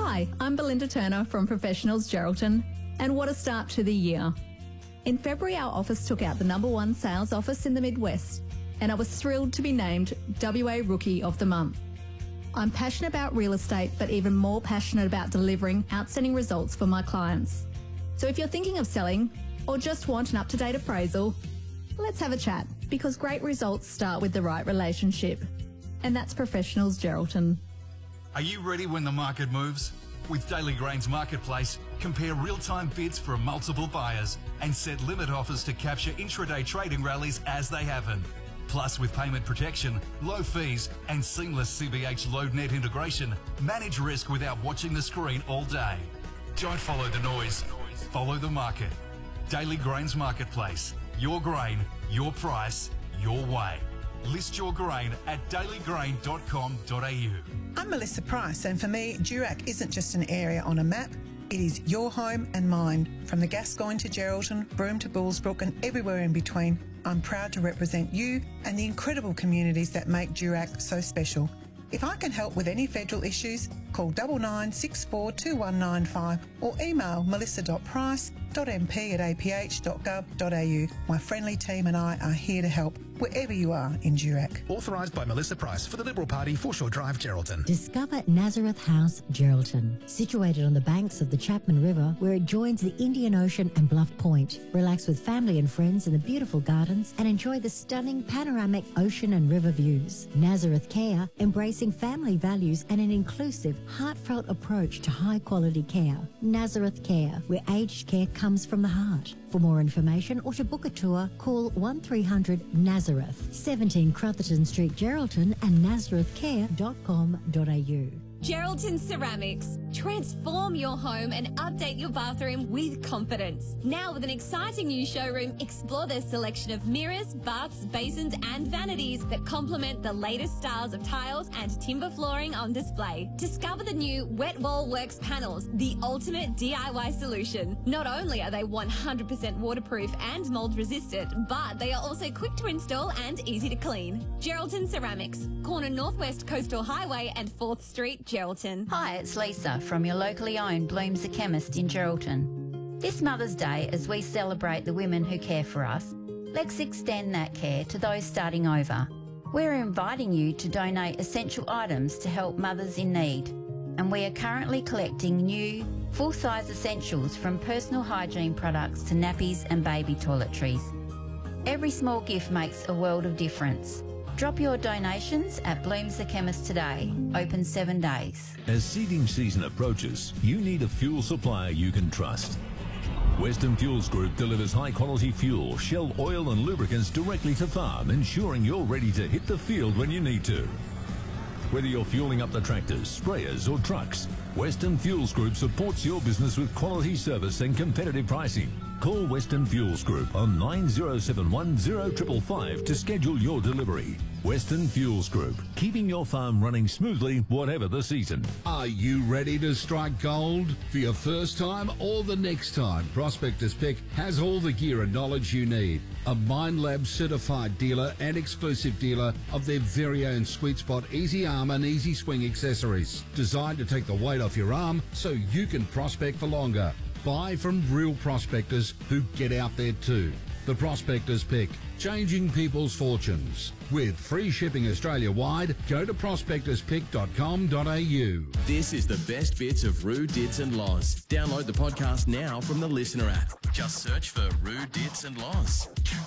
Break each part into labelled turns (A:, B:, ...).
A: Hi, I'm Belinda Turner from Professionals Geraldton, and what a start to the year. In February, our office took out the #1 sales office in the Midwest, and I was thrilled to be named WA Rookie of the Month. I'm passionate about real estate, but even more passionate about delivering outstanding results for my clients. So if you're thinking of selling or just want an up-to-date appraisal, let's have a chat, because great results start with the right relationship. And that's Professionals Geraldton.
B: Are you ready when the market moves? With Daily Grains Marketplace, compare real-time bids from multiple buyers and set limit offers to capture intraday trading rallies as they happen. Plus, with payment protection, low fees and seamless CBH LoadNet integration, manage risk without watching the screen all day. Don't follow the noise, follow the market. Daily Grains Marketplace. Your grain, your price, your way. List your grain at dailygrain.com.au.
C: I'm Melissa Price, and for me, Durack isn't just an area on a map, it is your home and mine. From the Gascoyne to Geraldton, Broome to Bullsbrook and everywhere in between, I'm proud to represent you and the incredible communities that make Durack so special. If I can help with any federal issues, call 99642195 or email melissa.price.mp@aph.gov.au. My friendly team and I are here to help wherever you are in Durack.
D: Authorised by Melissa Price for the Liberal Party, Foreshore Drive, Geraldton.
E: Discover Nazareth House, Geraldton. Situated on the banks of the Chapman River, where it joins the Indian Ocean and Bluff Point. Relax with family and friends in the beautiful gardens and enjoy the stunning panoramic ocean and river views. Nazareth Care, embracing family values and an inclusive, heartfelt approach to high-quality care. Nazareth Care, where aged care comes from the heart. For more information or to book a tour, call 1300 Nazareth, 17 Crotherton Street, Geraldton, and nazarethcare.com.au.
F: Geraldton Ceramics. Transform your home and update your bathroom with confidence. Now with an exciting new showroom, explore their selection of mirrors, baths, basins and vanities that complement the latest styles of tiles and timber flooring on display. Discover the new Wet Wall Works panels, the ultimate DIY solution. Not only are they 100% waterproof and mold resistant, but they are also quick to install and easy to clean. Geraldton Ceramics, corner Northwest Coastal Highway and 4th Street, Geraldton.
G: Hi, it's Lisa from your locally owned Blooms the Chemist in Geraldton. This Mother's Day, as we celebrate the women who care for us, let's extend that care to those starting over. We're inviting you to donate essential items to help mothers in need, and we are currently collecting new, full-size essentials from personal hygiene products to nappies and baby toiletries. Every small gift makes a world of difference. Drop your donations at Blooms the Chemist today, open 7 days.
H: As seeding season approaches, you need a fuel supplier you can trust. Western Fuels Group delivers high-quality fuel, Shell oil and lubricants directly to farm, ensuring you're ready to hit the field when you need to. Whether you're fueling up the tractors, sprayers or trucks, Western Fuels Group supports your business with quality service and competitive pricing. Call Western Fuels Group on 9071 0555 to schedule your delivery. Western Fuels Group, keeping your farm running smoothly whatever the season.
I: Are you ready to strike gold for your first time or the next time? Prospectors Pick has all the gear and knowledge you need. A Minelab certified dealer and exclusive dealer of their very own Sweet Spot Easy Arm and Easy Swing accessories, designed to take the weight off your arm so you can prospect for longer. Buy from real prospectors who get out there too. The Prospectors Pick, changing people's fortunes. With free shipping Australia-wide, go to prospectorspick.com.au.
J: This is the best bits of Roo, Dits and Loz. Download the podcast now from the Listener app. Just search for Roo, Dits and Loz.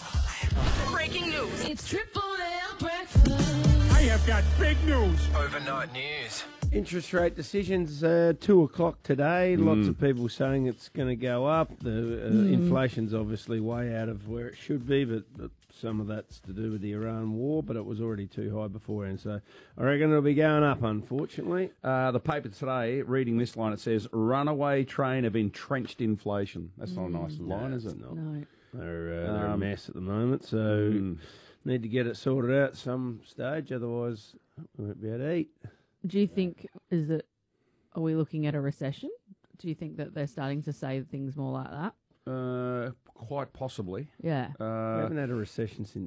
K: Breaking news.
L: It's Triple M breakfast.
M: I have got big news.
K: Overnight news.
N: Interest rate decisions 2 o'clock today. Lots of people saying it's going to go up. The inflation's obviously way out of where it should be, but some of that's to do with the Iran war, but it was already too high beforehand. So I reckon it'll be going up, unfortunately.
O: The paper today, reading this line, it says, runaway train of entrenched inflation. That's not a nice line, is it?
N: No. They're a mess at the moment, so need to get it sorted out at some stage, otherwise we won't be able to eat.
P: Do you think, are we looking at a recession? Do you think that they're starting to say things more like that?
O: Quite possibly.
P: Yeah.
N: We haven't had a recession since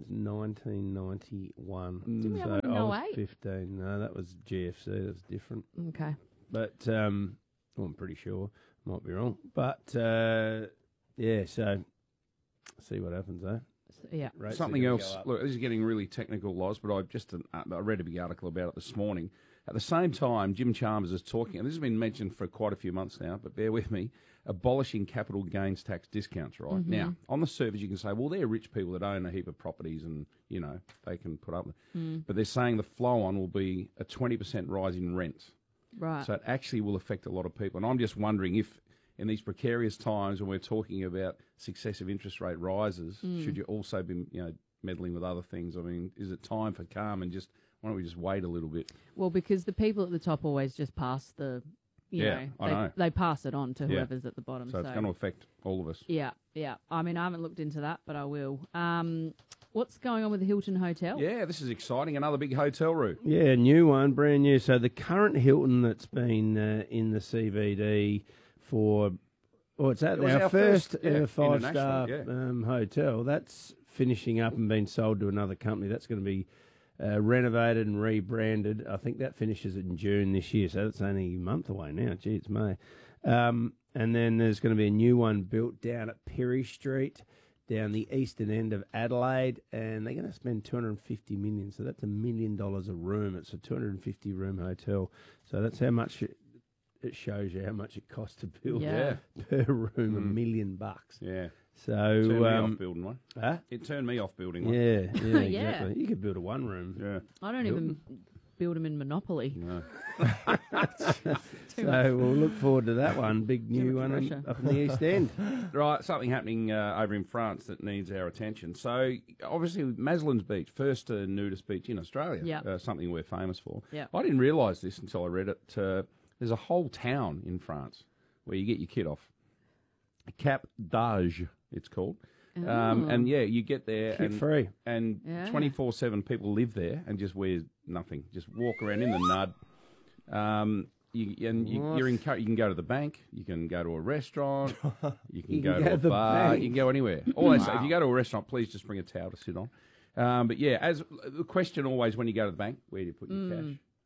N: 1991.
P: Didn't we have one in
N: I was
P: 08?
N: 15. No, that was GFC. That was different.
P: Okay.
N: But I'm pretty sure. Might be wrong. But, yeah, so see what happens, eh?
P: Yeah.
N: Rates
O: Something
N: are gonna
O: else.
N: go up.
O: Look, this is getting really technical, Loz, but I read a big article about it this morning. At the same time, Jim Chalmers is talking, and this has been mentioned for quite a few months now, but bear with me, abolishing capital gains tax discounts, right?
P: Mm-hmm.
O: Now, on the surface, you can say, well, they're rich people that own a heap of properties and, you know, they can put up with it.
P: Mm.
O: But they're saying the flow-on will be a 20% rise in rent.
P: Right.
O: So it actually will affect a lot of people. And I'm just wondering if, in these precarious times when we're talking about successive interest rate rises, should you also be, you know, meddling with other things? I mean, is it time for calm and just, why don't we just wait a little bit?
P: Well, because the people at the top always just pass the, you
O: Yeah, I know.
P: they pass it on to
O: Yeah.
P: whoever's at the bottom.
O: So it's going to affect all of us.
P: Yeah, yeah. I mean, I haven't looked into that, but I will. What's going on with the Hilton Hotel?
O: Yeah, this is exciting. Another big hotel route.
N: Yeah, new one, brand new. So the current Hilton that's been in the CBD for, it's
O: It was our
N: first
O: yeah,
N: ever five-star
O: international,
N: hotel. That's finishing up and being sold to another company. That's going to be renovated and rebranded. I think that finishes in June this year, so that's only a month away now. Gee, it's May. And then there's going to be a new one built down at Perry Street, down the eastern end of Adelaide, and they're going to spend $250 million. So that's $1 million a room. It's a 250-room hotel. So that's how much it shows you how much it costs to build per room. $1 million.
O: Yeah.
N: So
O: Turned me off building one.
N: Huh?
O: It turned me off building one.
N: Yeah,
P: Yeah.
N: exactly. You could build a one room.
O: Yeah.
P: I don't even build them in Monopoly.
O: No.
N: So we'll look forward to that one. Big new
P: much
N: one
P: pressure.
N: up in the East End.
O: Right, something happening over in France that needs our attention. So, obviously, Maslin's Beach, first nudist beach in Australia,
P: Yeah.
O: something we're famous for.
P: Yeah.
O: I didn't realise this until I read it. There's a whole town in France where you get your kit off. Cap d'Agde, it's called. And yeah, you get there
N: Kit free.
O: and
P: Yeah.
O: 24/7 people live there and just wear nothing, just walk around in the nud. You can go to the bank, you can go to a restaurant, you can go to a
N: the
O: bar,
N: bank.
O: you can go anywhere. All I say, if you go to a restaurant, please just bring a towel to sit on. But yeah, as the question always when you go to the bank, where do you put your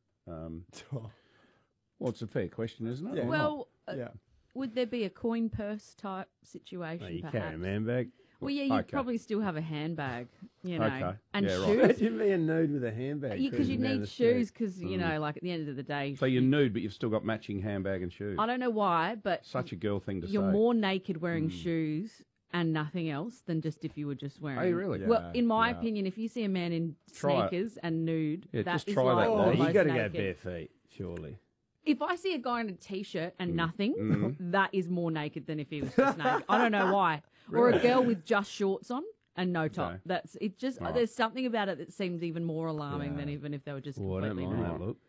O: cash? Well, it's a fair question, isn't it?
N: Yeah.
O: Or
P: Well,
O: not?
P: would there be a coin purse type situation?
N: No, you
P: perhaps?
N: carry a man bag.
P: Well, yeah, you'd
O: Okay.
P: probably still have a handbag, you know,
O: Okay.
P: and
O: Yeah, right.
P: shoes.
N: Imagine being nude with a handbag.
P: Because you
N: cruising down
P: need
N: the street.
P: shoes, because you know, like at the end of the day,
O: So you're nude, but you've still got matching handbag and shoes.
P: I don't know why, but
O: Such a girl thing to
P: you're
O: say.
P: more naked wearing shoes and nothing else than just if you were just wearing.
O: Are you really?
P: Well,
O: Yeah,
P: in my
O: yeah.
P: opinion, if you see a man in
O: Try it.
P: sneakers and nude,
O: Yeah,
P: that
O: just
P: is
O: try
P: like
O: that,
N: Oh,
O: Loz.
P: almost
N: you got to go
P: naked.
N: bare feet, surely.
P: If I see a guy in a t-shirt and nothing,
O: Mm-hmm.
P: that is more naked than if he was just naked. I don't know why. Or a girl with just shorts on and no top.
O: Okay.
P: That's it. Just
O: Right.
P: there's something about it that seems even more alarming than even if they were just
N: Oh, I don't
P: completely
N: mind
P: naked.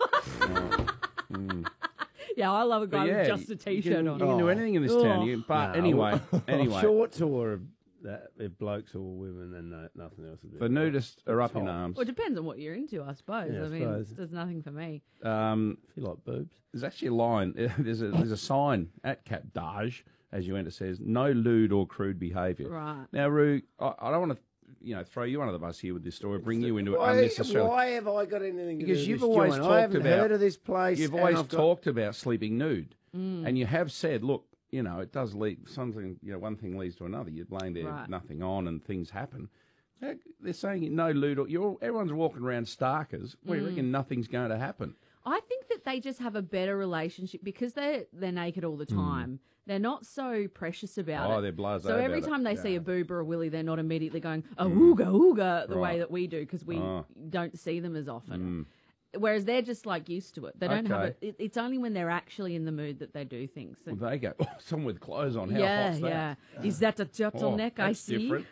N: that look.
P: Yeah, I love a guy
O: But yeah,
P: with just a
O: you
P: t-shirt
O: can,
P: on.
O: You can do anything in this town. You, but
N: No.
O: anyway, anyway,
N: Shorts or if blokes or women and nothing else. Would be
O: the nudists are up in
N: Top.
O: arms.
P: Well, it depends on what you're into, I suppose.
N: Yeah, I
P: I mean,
N: suppose.
P: there's nothing for me.
N: If you like boobs.
O: There's actually a line. There's a sign at Cap d'Agde as you enter says no lewd or crude behaviour.
P: Right.
O: Now, Roo, I don't want to throw you under the bus here with this story, bring you into it unnecessarily.
N: Why have I got anything to do
O: Because
N: with
O: you've
N: this
O: always
N: joint?
O: talked
N: I haven't
O: about
N: heard of this place.
O: You've
N: and
O: always
N: I've got-
O: talked about sleeping nude, and you have said, look, you know, it does lead something. You know, one thing leads to another. You're laying there,
P: Right.
O: nothing on, and things happen. They're saying no lewd. Everyone's walking around starkers. We reckon nothing's going to happen.
P: I think that they just have a better relationship because they're naked all the time. They're not so precious about it.
O: Oh, they're blasé
P: So every
O: about it.
P: time they see
O: Yeah.
P: a boob or a willy, they're not immediately going, oh, ooga, ooga, the way
O: Right.
P: that we do because we
O: Oh.
P: don't see them as often. Whereas they're just like used to it. They don't have
O: Okay.
P: it. It's only when they're actually in the mood that they do things. So-
O: Well, they go, oh, someone with clothes on. How
P: yeah,
O: hot's that?
P: yeah. Is that a turtleneck I
O: that's
P: see?
O: different.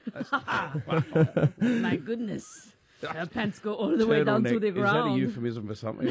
O: That's
P: My goodness. Her pants go all the way down to
O: turtleneck.
P: the
O: Is that a
P: ground.
O: euphemism for something?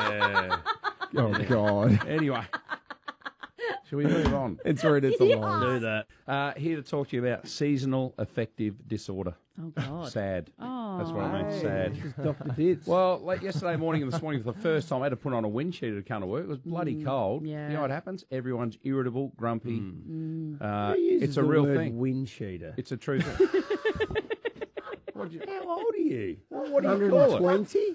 O: Oh, God. Anyway, shall we move on?
Q: It's right, it's a line.
N: Do that.
O: Here to talk to you about seasonal affective disorder.
P: Oh, God.
O: Sad.
P: Oh.
O: That's what I mean, sad.
N: This is Dr. Fitz.
O: Well, like yesterday morning and this morning for the first time, I had to put on a wind sheeter to come to work. It was bloody cold.
P: yeah.
O: You know what happens? Everyone's irritable, grumpy.
N: Who uses
O: It's a
N: the
O: real
N: word
O: thing.
N: Wind sheeter.
O: It's a true thing.
N: How old are you?
O: What do you call it?
N: 120?